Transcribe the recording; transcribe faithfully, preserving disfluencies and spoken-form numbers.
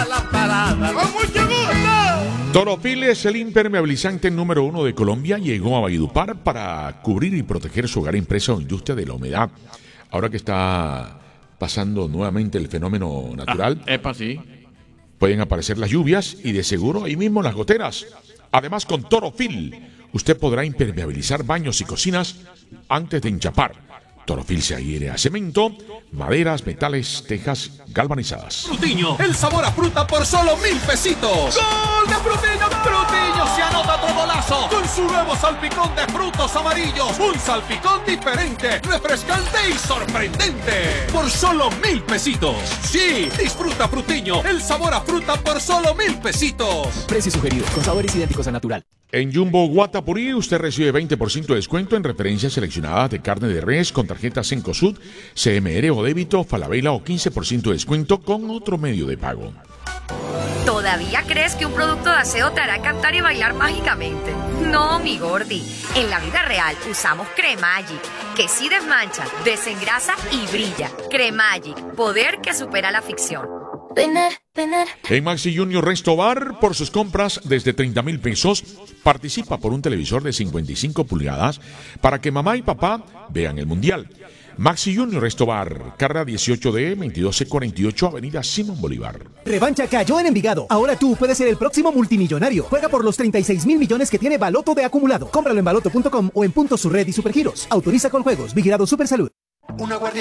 toda la parada. ¡Con mucho gusto! Torofil es el impermeabilizante número uno de Colombia. Llegó a Valledupar para cubrir y proteger su hogar impreso en industria de la humedad. Ahora que está pasando nuevamente el fenómeno natural, Ah, epa, sí. pueden aparecer las lluvias y de seguro ahí mismo las goteras. Además, con Torofil, usted podrá impermeabilizar baños y cocinas antes de enchapar. Torofil se adhiere a cemento, maderas, metales, tejas galvanizadas. Frutiño, el sabor a fruta por solo mil pesitos. ¡Gol de Frutiño! Frutiño se anota otro golazo con su nuevo salpicón de frutos amarillos. Un salpicón diferente, refrescante y sorprendente. Por solo mil pesitos. Sí, disfruta Frutiño, el sabor a fruta por solo mil pesitos. Precio sugerido, con sabores idénticos a natural. En Jumbo Guatapurí usted recibe veinte por ciento de descuento en referencias seleccionadas de carne de res con tarjetas Cencosud, C M R o débito, Falabella o quince por ciento de descuento con otro medio de pago. ¿Todavía crees que un producto de aseo te hará cantar y bailar mágicamente? No, mi gordi. En la vida real usamos Cremagic, que sí desmancha, desengrasa y brilla. Cremagic, poder que supera la ficción. En Maxi Junior Resto Bar, por sus compras desde treinta mil pesos, participa por un televisor de cincuenta y cinco pulgadas para que mamá y papá vean el Mundial. Maxi Junior Resto Bar, carrera dieciocho D, veintidós C cuarenta y ocho, avenida Simón Bolívar. Revancha cayó en Envigado. Ahora tú puedes ser el próximo multimillonario. Juega por los treinta y seis mil millones que tiene Baloto de acumulado. Cómpralo en baloto punto com o en puntos su red y supergiros. Autoriza con juegos. Vigilado Supersalud. Una guardia